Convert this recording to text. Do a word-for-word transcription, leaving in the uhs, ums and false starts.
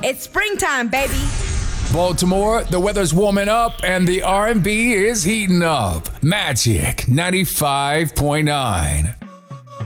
It's springtime, baby. Baltimore, the weather's warming up and the R and B is heating up. Magic ninety-five point nine.